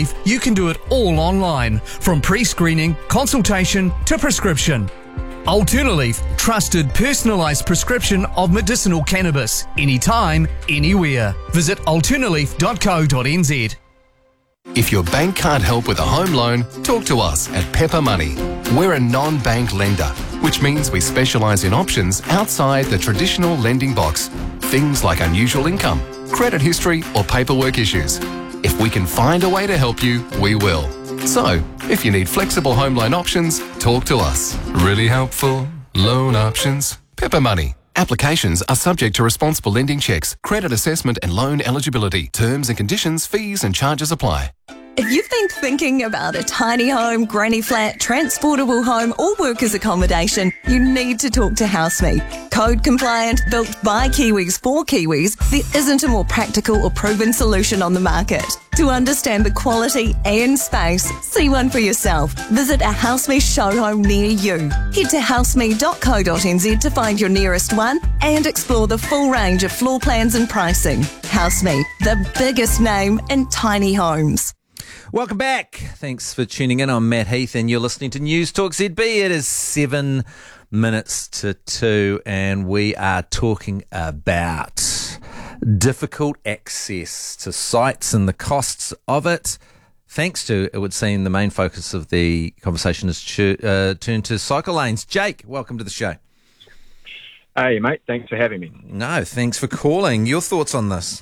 Alternative, you can do it all online, from pre-screening, consultation to prescription. Alternative, trusted personalised prescription of medicinal cannabis, anytime, anywhere. Visit alternative.co.nz. If your bank can't help with a home loan, talk to us at Pepper Money. We're a non-bank lender, which means we specialise in options outside the traditional lending box. Things like unusual income, credit history or paperwork issues. If we can find a way to help you, we will. So, if you need flexible home loan options, talk to us. Really helpful loan options. Pepper Money. Applications are subject to responsible lending checks, credit assessment and loan eligibility. Terms and conditions, fees and charges apply. If you've been thinking about a tiny home, granny flat, transportable home or workers accommodation, you need to talk to HouseMe. Code compliant, built by Kiwis for Kiwis, there isn't a more practical or proven solution on the market. To understand the quality and space, see one for yourself. Visit a HouseMe show home near you. Head to houseme.co.nz to find your nearest one and explore the full range of floor plans and pricing. HouseMe, the biggest name in tiny homes. Welcome back. Thanks for tuning in. I'm Matt Heath and you're listening to News Talk ZB. It is 7 minutes to 2 and we are talking about difficult access to sites and the costs of it. Thanks to, it would seem, the main focus of the conversation is turned to cycle lanes. Jake, welcome to the show. Hey, mate. Thanks for having me. No, thanks for calling. Your thoughts on this?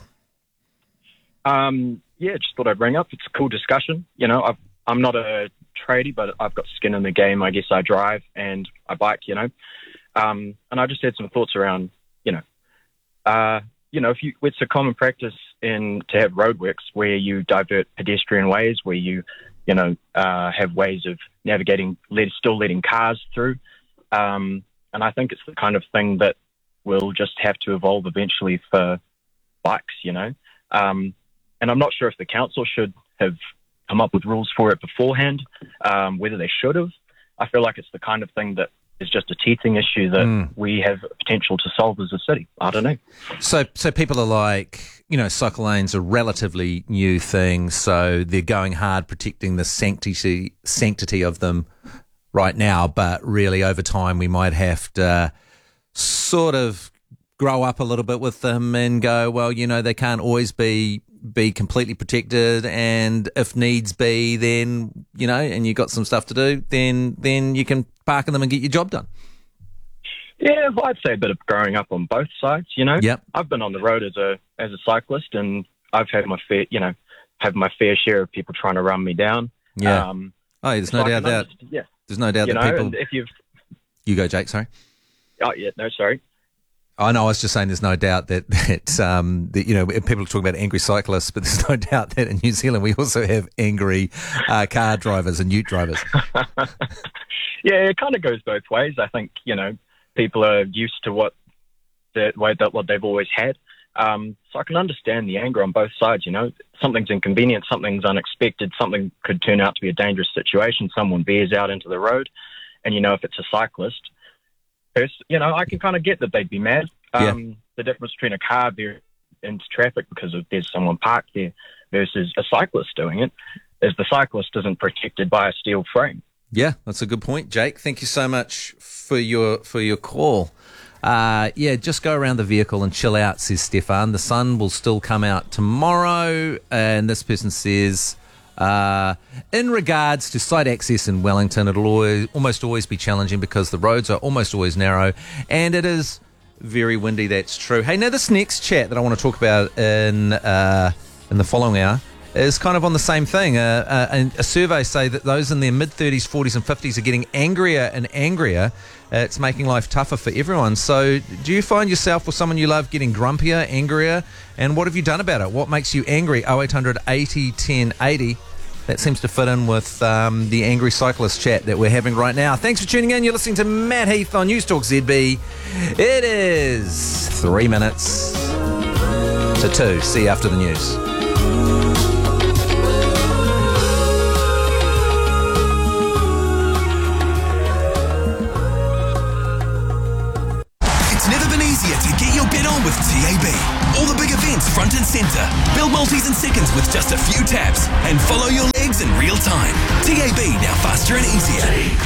Yeah, just thought I'd bring up. It's a cool discussion. You know, I'm not a tradie, but I've got skin in the game. I guess I drive and I bike, you know. And I just had some thoughts around, it's a common practice to have roadworks where you divert pedestrian ways, where you have ways of navigating, still letting cars through. And I think it's the kind of thing that will just have to evolve eventually for bikes, you know. And I'm not sure if the council should have come up with rules for it beforehand, whether they should have. I feel like it's the kind of thing that is just a teething issue that we have potential to solve as a city. I don't know. So people are like, cycle lanes are relatively new things, so they're going hard protecting the sanctity of them right now, but really over time we might have to sort of grow up a little bit with them and go, well, they can't always be completely protected, and if needs be, then and you got some stuff to do, then you can park in them and get your job done. Yeah, well, I'd say a bit of growing up on both sides. Yep. I've been on the road as a cyclist, and I've had my fair share of people trying to run me down. Yeah. There's no doubt that. Yeah. There's no doubt that people. And if you go, Jake. Sorry. Oh yeah, no, sorry. I know. I was just saying, there's no doubt that people talk about angry cyclists, but there's no doubt that in New Zealand we also have angry car drivers and ute drivers. Yeah, it kind of goes both ways. I think people are used to what they've always had. So I can understand the anger on both sides. Something's inconvenient, something's unexpected, something could turn out to be a dangerous situation. Someone veers out into the road, and if it's a cyclist. I can kind of get that they'd be mad. The difference between a car veering into traffic because there's someone parked there versus a cyclist doing it is the cyclist isn't protected by a steel frame. Yeah, that's a good point, Jake. Thank you so much for your call. Just go around the vehicle and chill out, says Stefan. The sun will still come out tomorrow. And this person says, in regards to site access in Wellington, it'll almost always be challenging because the roads are almost always narrow and it is very windy. That's true. Hey, now this next chat that I want to talk about in the following hour is kind of on the same thing. And a survey say that those in their mid-30s, 40s and 50s are getting angrier and angrier. It's making life tougher for everyone. So do you find yourself or someone you love getting grumpier, angrier? And what have you done about it? What makes you angry? 0800 80 10 80. That seems to fit in with the angry cyclist chat that we're having right now. Thanks for tuning in. You're listening to Matt Heath on News Talk ZB. It is 3 minutes to 2. See you after the news. It's never been easier to get your bet on with TAB. All the big events front and centre. Build multis in seconds with just a few taps. And follow your things in real time. TAB, now faster and easier.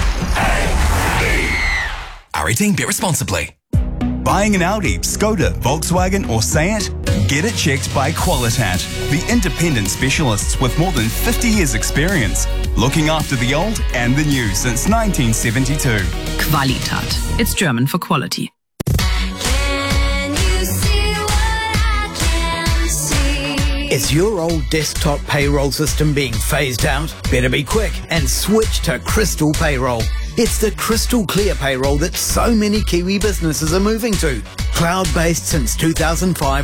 R18, bet responsibly. Buying an Audi, Skoda, Volkswagen or Seat? Get it checked by Qualitat, the independent specialists with more than 50 years experience, looking after the old and the new since 1972. Qualitat. It's German for quality. Is your old desktop payroll system being phased out? Better be quick and switch to Crystal Payroll. It's the crystal clear payroll that so many Kiwi businesses are moving to. Cloud-based since 2005,